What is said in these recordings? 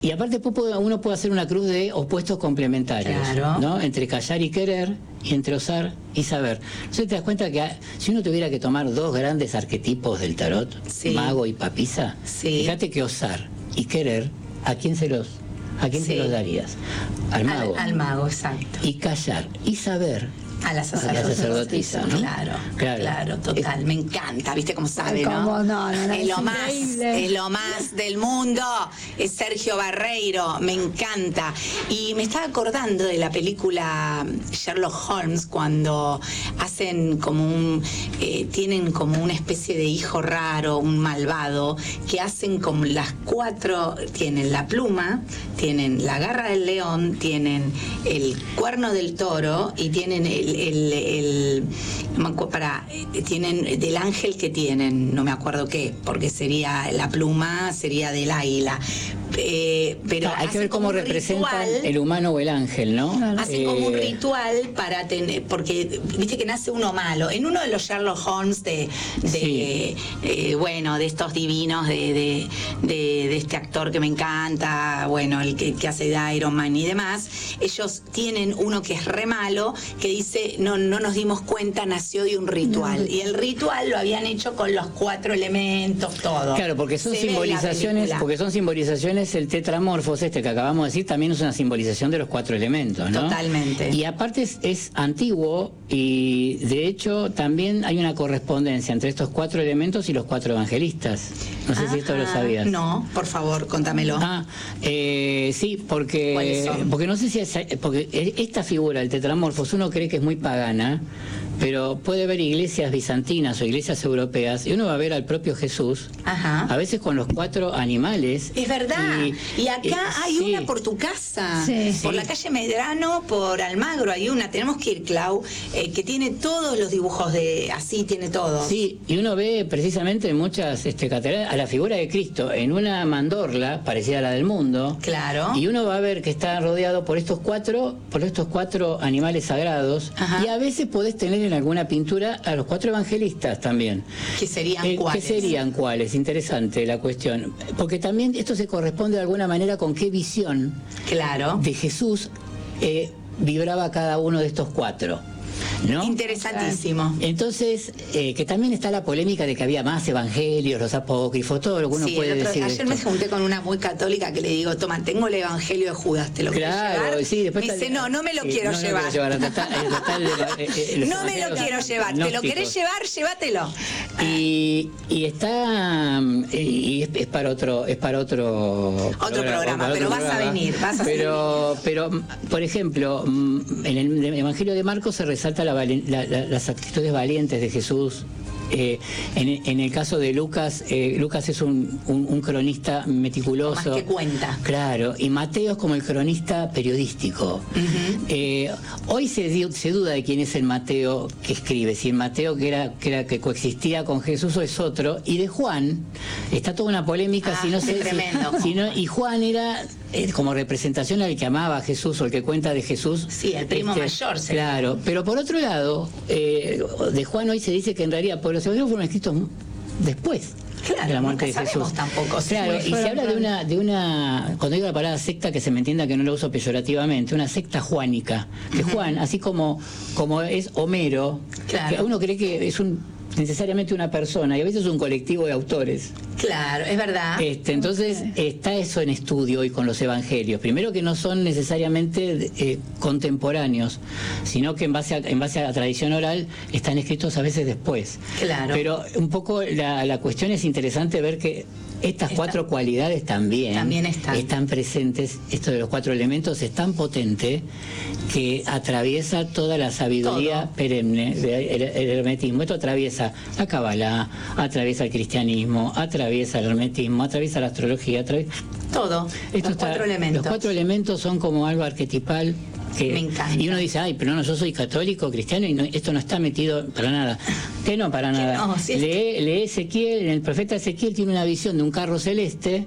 Y aparte uno puede hacer una cruz de opuestos complementarios, claro, ¿no? Entre callar y querer, y entre osar y saber. Entonces te das cuenta que si uno tuviera que tomar dos grandes arquetipos del tarot, sí, mago y papisa, sí, fíjate que osar y querer, ¿a quién se los darías? Al mago. Al mago, exacto. Y callar y saber a la sacerdotisa, ¿no? Claro, total. Me encanta, ¿viste cómo sabe, no? No, es lo más del mundo. Es Sergio Barreiro, me encanta. Y me estaba acordando de la película Sherlock Holmes, cuando hacen como tienen como una especie de hijo raro, un malvado, que hacen como las cuatro, tienen la pluma, tienen la garra del león, tienen el cuerno del toro y tienen tienen del ángel que tienen, no me acuerdo qué, porque sería la pluma, sería del águila. Pero hay que ver cómo representan el humano o el ángel, ¿no? Hacen como un ritual para tener, porque viste que nace uno malo. En uno de los Sherlock Holmes de estos divinos, de este actor que me encanta, bueno, el que hace de Iron Man y demás, ellos tienen uno que es re malo, que dice, no nos dimos cuenta, nació de un ritual. Y el ritual lo habían hecho con los 4 elementos, todo. Claro, porque son simbolizaciones, el tetramorfos que acabamos de decir también es una simbolización de los 4 elementos, ¿no? Totalmente. Y aparte es antiguo, y de hecho también hay una correspondencia entre estos 4 elementos y los 4 evangelistas. No sé si esto lo sabías. No, por favor, contámelo. Sí, porque no sé si porque esta figura, el tetramorfos, uno cree que es muy pagana, pero puede ver iglesias bizantinas o iglesias europeas y uno va a ver al propio Jesús, a veces con los 4 animales. Es verdad. Y acá hay una por tu casa, por la calle Medrano, por Almagro hay una, tenemos que ir, Clau, que tiene todos los dibujos así tiene todo. Sí, y uno ve precisamente en muchas catedrales a la figura de Cristo en una mandorla parecida a la del mundo. Claro. Y uno va a ver que está rodeado por estos cuatro animales sagrados. Y a veces podés tener en alguna pintura a los 4 evangelistas también. ¿Qué serían cuáles? ¿Qué serían cuáles? Interesante la cuestión. Porque también esto se corresponde de alguna manera con qué visión de Jesús vibraba cada uno de estos 4. ¿No? Interesantísimo. Entonces, que también está la polémica de que había más evangelios, los apócrifos, todo lo que uno puede decir. Ayer me junté con una muy católica que le digo, toma, tengo el evangelio de Judas, ¿te lo quieres llevar? Sí, después me dice, no me lo quiero llevar. No me lo quiero llevar. ¿Te lo querés llevar? Llévatelo. Y está y es para otro programa, pero vas a venir, pero por ejemplo, en el Evangelio de Marcos se resalta las actitudes valientes de Jesús. En el caso de Lucas, Lucas es un cronista meticuloso. Más que cuenta. Claro, y Mateo es como el cronista periodístico. Hoy se duda de quién es el Mateo que escribe, si el Mateo que coexistía con Jesús o es otro, y de Juan está toda una polémica tremendo. Y Juan era como representación al que amaba a Jesús o el que cuenta de Jesús. Sí, el primo mayor. Claro, pero por otro lado, de Juan hoy se dice que en realidad los evangelios fueron escritos después de la muerte de Jesús. Tampoco. Claro, y se habla de una, cuando digo la palabra secta, que se me entienda que no lo uso peyorativamente, una secta juánica, que Juan, así como es Homero, que uno cree que es necesariamente una persona y a veces un colectivo de autores. Claro, es verdad. Entonces está eso en estudio hoy con los evangelios. Primero que no son necesariamente contemporáneos, sino que en base a la tradición oral están escritos a veces después. Claro. Pero un poco la cuestión es interesante ver que estas 4 cualidades también están presentes. Esto de los 4 elementos es tan potente que atraviesa toda la sabiduría perenne del hermetismo. Esto atraviesa la Cábala, atraviesa el cristianismo, atraviesa el hermetismo, atraviesa la astrología, todo. Los 4 elementos. Los 4 elementos son como algo arquetipal. Me encanta. Y uno dice, pero no, yo soy católico, cristiano, y esto no está metido para nada. Que no, para nada. No, lee Ezequiel, el profeta Ezequiel tiene una visión de un carro celeste,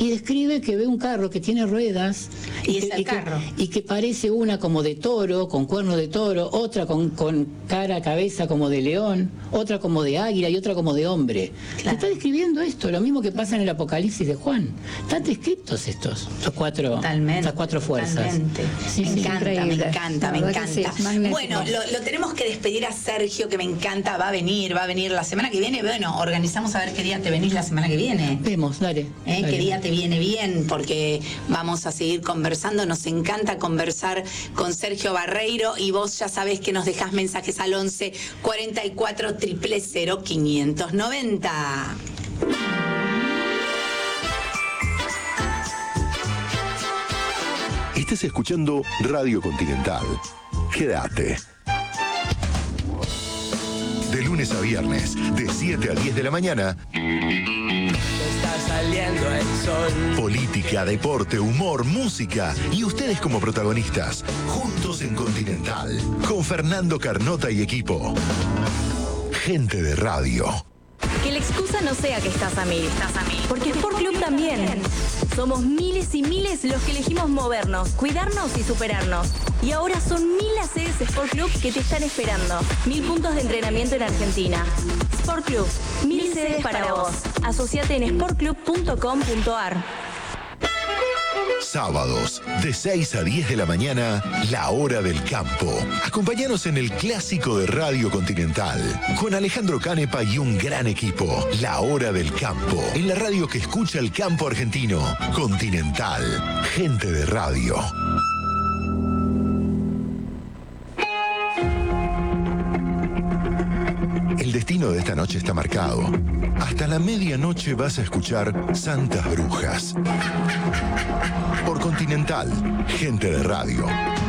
y describe que ve un carro que tiene ruedas y que parece una como de toro, con cuernos de toro, otra con cabeza como de león, otra como de águila y otra como de hombre. Claro. Está describiendo esto, lo mismo que pasa en el Apocalipsis de Juan. Están descritos estas cuatro fuerzas. Sí, me encanta. Sí, bueno, lo tenemos que despedir a Sergio, que me encanta, va a venir la semana que viene. Bueno, organizamos a ver qué día te venís la semana que viene. Vemos, dale. ¿Qué día te viene bien? Porque vamos a seguir conversando. Nos encanta conversar con Sergio Barreiro, y vos ya sabés que nos dejás mensajes al 11 44 000 590. Estás escuchando Radio Continental. Quédate. De lunes a viernes, de 7 a 10 de la mañana. Está saliendo el sol. Política, deporte, humor, música y ustedes como protagonistas. Juntos en Continental. Con Fernando Carnota y equipo. Gente de radio. Que la excusa no sea que estás a mil. Porque Sport Club también. Somos miles y miles los que elegimos movernos, cuidarnos y superarnos. Y ahora son 1000 las sedes Sport Club que te están esperando. 1000 puntos de entrenamiento en Argentina. Sport Club, 1000 sedes para vos. Asociate en sportclub.com.ar. Sábados, de 6 a 10 de la mañana, La Hora del Campo. Acompáñanos en el clásico de Radio Continental, con Alejandro Canepa y un gran equipo. La Hora del Campo, en la radio que escucha el campo argentino. Continental, gente de radio. El destino de esta noche está marcado. Hasta la medianoche vas a escuchar Santas Brujas. Por Continental, gente de radio.